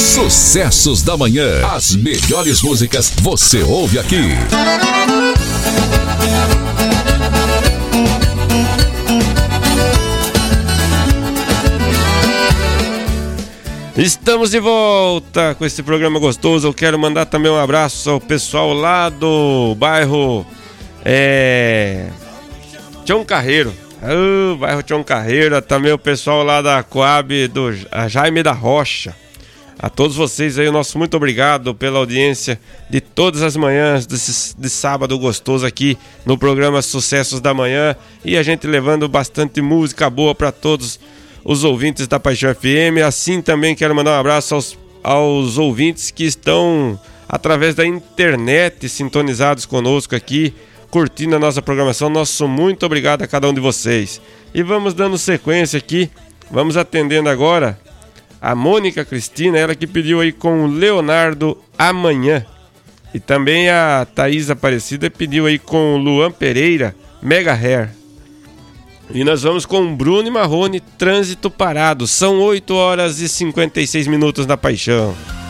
Sucessos da Manhã. As melhores músicas você ouve aqui. Estamos de volta com esse programa gostoso. Eu quero mandar também um abraço ao pessoal lá do bairro Tião Carreiro. Bairro Tião Carreiro, também o pessoal lá da Coab do Jaime da Rocha. A todos vocês aí, o nosso muito obrigado pela audiência de todas as manhãs de sábado gostoso aqui no programa Sucessos da Manhã. E a gente levando bastante música boa para todos os ouvintes da Paixão FM. Assim também quero mandar um abraço aos ouvintes que estão através da internet sintonizados conosco aqui, curtindo a nossa programação. Nosso muito obrigado a cada um de vocês. E vamos dando sequência aqui, vamos atendendo agora a Mônica Cristina, ela que pediu aí com o Leonardo Amanhã. E também a Thaís Aparecida pediu aí com o Luan Pereira, Mega Hair. E nós vamos com Bruno e Marrone, Trânsito Parado. São 8 horas e 56 minutos na Paixão.